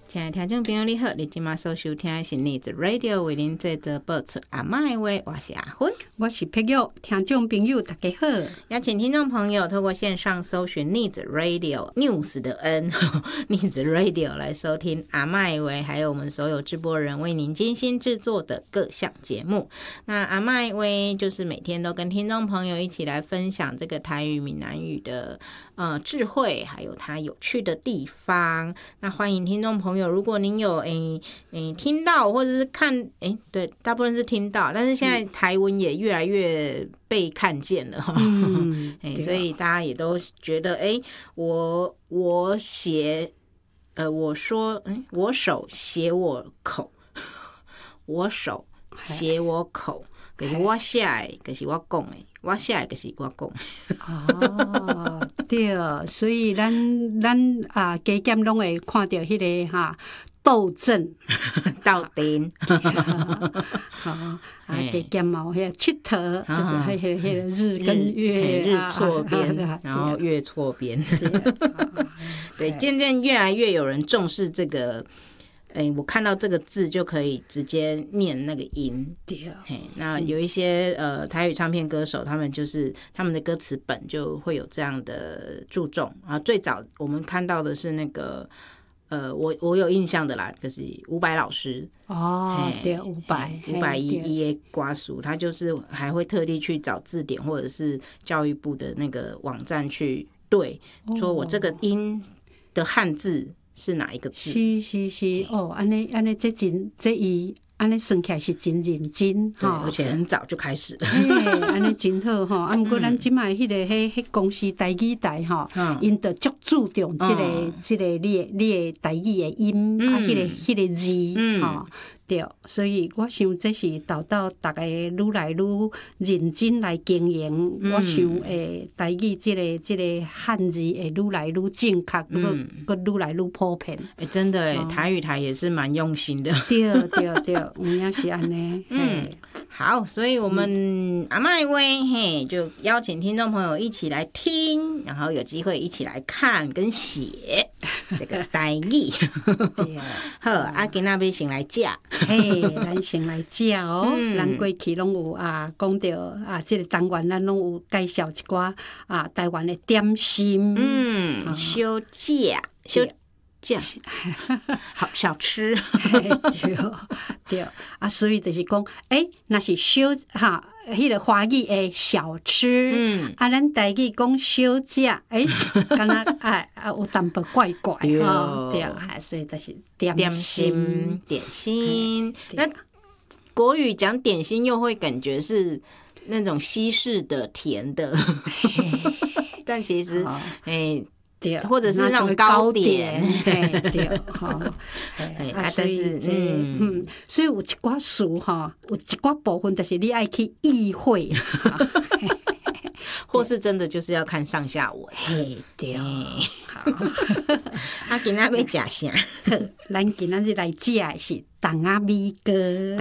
亲爱的听众朋友你好，你今麦所收听的是 Needs Radio 为您制作播出阿嬷的话，我是阿芬， 我是佩玉，听众朋友大家好。 邀请听众朋友透过线上搜寻 Needs Radio News 的 N Needs Radio 来收听阿嬷的话，还有我们所有直播人为您精心制作的各项节目。那阿嬷的话就是每天都跟听众朋友一起来分享这个台语闽南语的智慧，还有它有趣的地方。那欢迎听众朋友，如果您有听到或者是看对，大部分是听到，但是现在台文也越来越被看见了哈。所以大家也都觉得我写我说我手写我口，我手写我口，可是我写的可是我讲的，我写的可是我讲哦，对，所以咱加减拢会看到迄个斗阵斗阵， 好加减嘛，迄个佚佗，就是迄个日跟月日错边，然后月错边，对，渐渐越来越有人重视这个。我看到这个字就可以直接念那个音。 对， 那有一些台语唱片歌手，他们就是他们的歌词本就会有这样的注重啊。最早我们看到的是那个我有印象的啦，就是伍佰老师哦，对，伍佰一的歌词，他就是还会特地去找字典或者是教育部的那个网站去对，说我这个音的汉字是哪一个字？ 是哦，安尼这伊安尼算起来是真认真哈，而且很早就开始了。 安尼真好哈。啊，毋过咱即摆迄个迄公司台语台吼，因着足注重即个你的台语的音啊，迄个字吼。对，所以我想这是导大家愈来愈认真来经营。我想台语这个汉字会愈来愈正确，搁愈来愈普遍。 真的台语台也是蛮用心的。 对，有影是安尼。 好，所以我们阿嬷的话就邀请听众朋友一起来听，然后有机会一起来看跟写这个台语。好，今仔要先来食。 咱先来食哦。咱过去拢有讲到这个单元咱拢有介绍一寡台湾的点心， 小食，好小吃。 对，所以就是讲，那是小迄个华语的小吃，咱台语讲小食，敢若有淡薄怪怪，对，所以就是点心。 那国语讲点心又会感觉是那种西式的甜的，但其实对， 或者是那种糕点， 对，所以有一寡事有一寡部分就是你爱去意会， 或是真的就是要看上下文。 对，好， 今仔要食啥？ 咱今仔日来食的是筒仔米糕，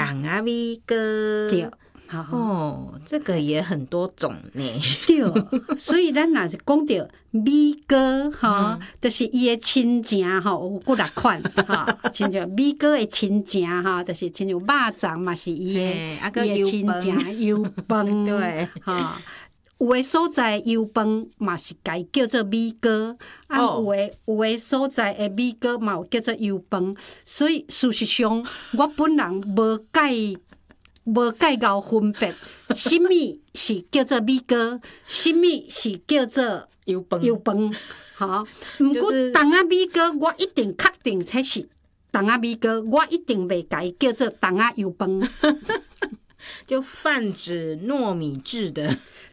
对。 这个也很多种呢。 对，所以咱若是讲到米糕就是伊的亲情有几6款亲像米糕的亲情就是亲像肉粽嘛是伊的亲情，油饭对有的所在油饭嘛是该叫做米糕，有的所在的米糕嘛有叫做油饭，所以事实上我本人无介够分别，什么是叫做米糕，什么是叫做油饭，好。毋过筒仔米糕，我一定确定才是筒仔米糕，我一定袂甲伊叫做筒仔油饭。 就泛指糯米制的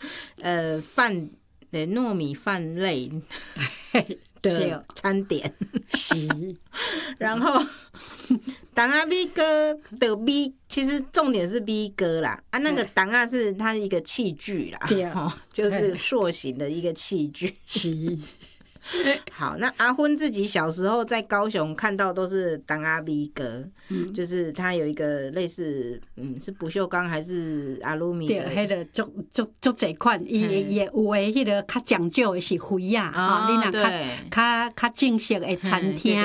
糯米饭类的餐点是， 然后筒仔米糕的米，其实重点是米糕啦，那个筒仔是它一个器具啦，就是塑形的一个器具。 是。 好，那阿芬自己小时候在高雄看到都是筒仔米糕，就是它有一个类似，是不锈钢还是阿鲁米的？ 对，迄个足侪款，伊有诶迄个较讲究的是灰啊，你若较正式的餐厅。